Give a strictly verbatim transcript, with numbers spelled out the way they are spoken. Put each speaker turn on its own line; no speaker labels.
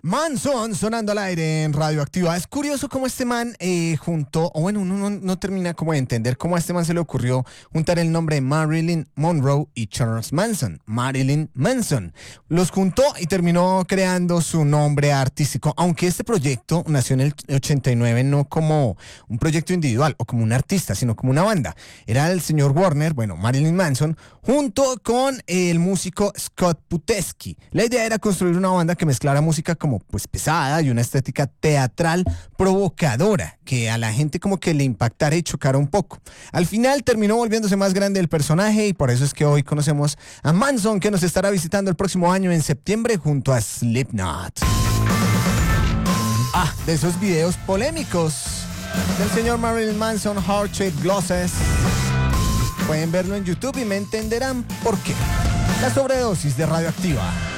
Manson sonando al aire en Radioactiva. Es curioso cómo este man eh, juntó, o bueno, uno no, no termina como de entender cómo a este man se le ocurrió juntar el nombre de Marilyn Monroe y Charles Manson. Marilyn Manson. Los juntó y terminó creando su nombre artístico, aunque este proyecto nació en el ochenta y nueve no como un proyecto individual o como un artista, sino como una banda. Era el señor Warner, bueno, Marilyn Manson, junto con el músico Scott Putesky. La idea era construir una banda que mezclara música como pues pesada y una estética teatral provocadora, que a la gente como que le impactara y chocara un poco. Al final terminó volviéndose más grande el personaje y por eso es que hoy conocemos a Manson, que nos estará visitando el próximo año en septiembre junto a Slipknot. Ah, de esos videos polémicos del señor Marilyn Manson, Heart Shaped Glosses. Pueden verlo en YouTube y me entenderán por qué. La sobredosis de Radioactiva.